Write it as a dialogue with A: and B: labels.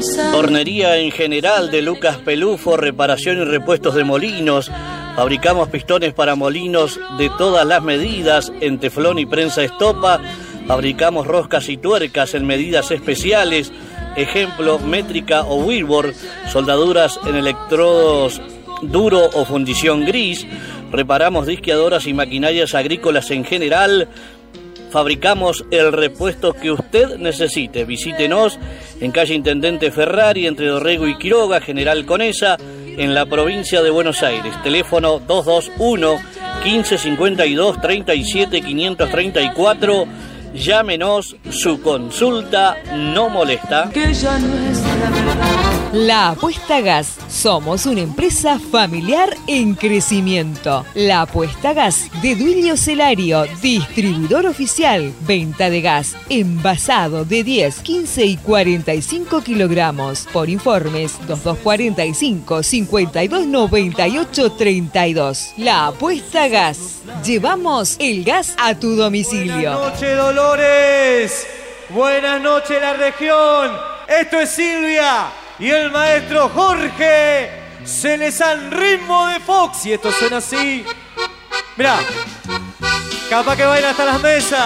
A: Tornería en general de Lucas Pelufo, reparación y repuestos de molinos. Fabricamos pistones para molinos de todas las medidas en teflón y prensa estopa. Fabricamos roscas y tuercas en medidas especiales, ejemplo, métrica o Wilbur, soldaduras en electrodos duro o fundición gris. Reparamos disqueadoras y maquinarias agrícolas en general. Fabricamos el repuesto que usted necesite. Visítenos en calle Intendente Ferrari, entre Dorrego y Quiroga, General Conesa, en la provincia de Buenos Aires. Teléfono 221 1552 37 534. Llámenos, su consulta no molesta.
B: Que ya no es la verdad.
C: La Apuesta Gas. Somos una empresa familiar en crecimiento. La Apuesta Gas de Duilio Celario, distribuidor oficial. Venta de gas envasado de 10, 15 y 45 kilogramos. Por informes 2245 52 98 32. La Apuesta Gas. Llevamos el gas a tu domicilio.
D: Buenas noches, Dolores. Buenas noches, la región. Esto es Silvia y el maestro Jorge. Se les dan ritmo de Fox y esto suena así. Mirá, capaz que bailan hasta las mesas.